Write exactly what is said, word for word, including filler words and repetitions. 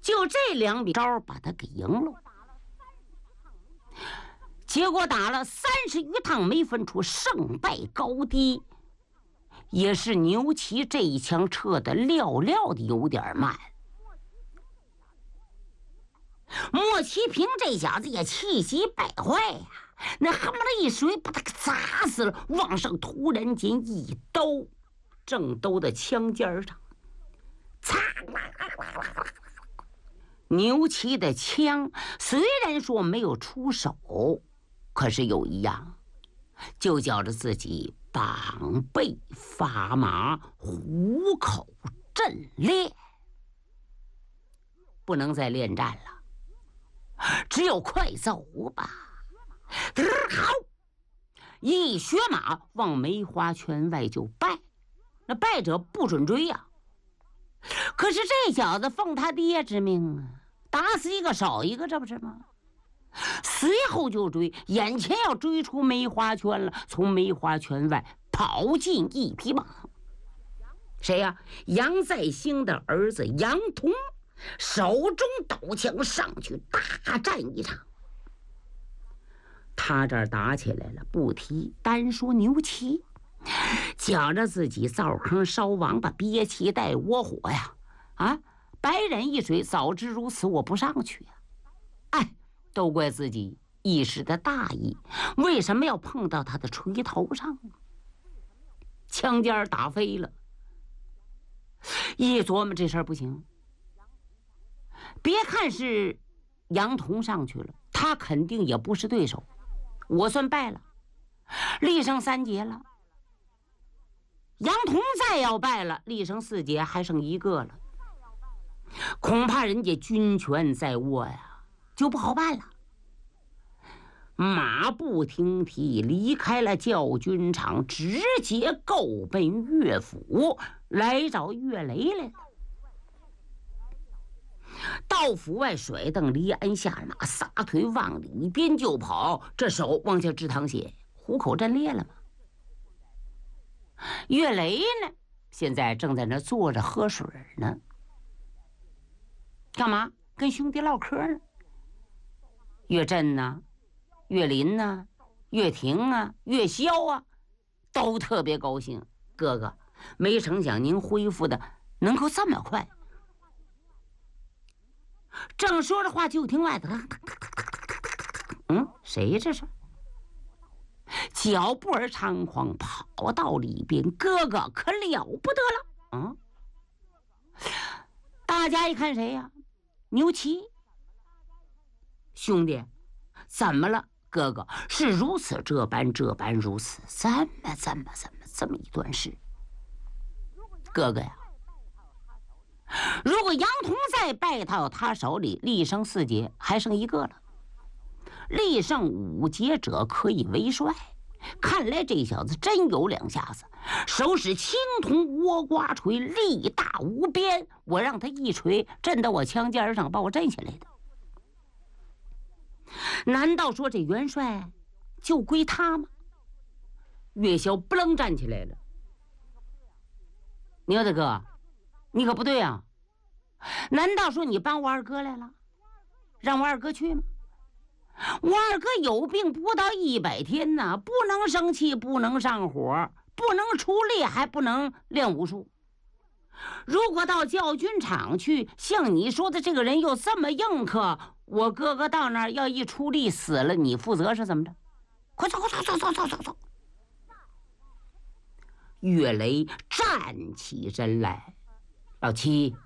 就这两笔招把他给赢了。结果打了三十余趟没分出胜败高低，也是牛骑这一枪撤的料料的有点慢。莫其平这小子也气急败坏呀、啊，那恨不得一水把他给砸死了，往上突然间一兜，正兜在枪尖上，擦！牛骑的枪虽然说没有出手，可是有一样，就觉着自己膀背发麻，虎口震裂，不能再恋战了，只有快走吧。好，一血马往梅花圈外就败，那败者不准追呀、啊。可是这小子奉他爹之命啊，打死一个少一个，这不是吗？随后就追，眼前要追出梅花圈了，从梅花圈外跑进一匹马。谁呀、啊？杨再兴的儿子杨同，手中斗枪上去大战一场。他这儿打起来了，不提，单说牛骑，觉着自己灶坑烧王八，憋气带窝火呀！啊，白忍一水，早知如此，我不上去呀、啊！哎，都怪自己一时的大意，为什么要碰到他的锤头上？枪尖打飞了，一琢磨这事儿不行。别看是杨同上去了，他肯定也不是对手。我算败了，力剩三节了。杨同再要败了，力剩四节，还剩一个了。恐怕人家军权在握呀，就不好办了。马不停蹄离开了教军场，直接够奔岳府，来找岳雷来了。到府外甩蹬离鞍下马，撒腿往里边就跑，这手往下直淌血，虎口震裂了吗？岳雷呢，现在正在那坐着喝水呢。干嘛？跟兄弟唠嗑呢。岳震呐、岳林呐、岳霆啊、岳霄啊，都特别高兴。哥哥，没成想您恢复的能够这么快。正说着话，就听外头，嗯，谁这是？脚步儿猖狂，跑到里边，哥哥可了不得了！嗯，大家一看谁呀、啊？牛骑兄弟，怎么了？哥哥是如此这般这般如此，怎么怎么怎么这么一段事？哥哥呀，如果杨同再败到他手里，力剩四节，还剩一个了。力剩五节者可以为帅。看来这小子真有两下子，手使青铜倭瓜锤，力大无边。我让他一锤震到我枪尖上，把我震下来的。难道说这元帅就归他吗？岳霄不楞站起来了。牛大哥，你可不对啊！难道说你帮我二哥来了，让我二哥去吗？我二哥有病不到一百天呐，不能生气，不能上火，不能出力，还不能练武术。如果到教军场去，像你说的这个人又这么硬刻，我哥哥到那儿要一出力死了，你负责是怎么着？快走，快走，走走走走走！岳雷站起身来，老七，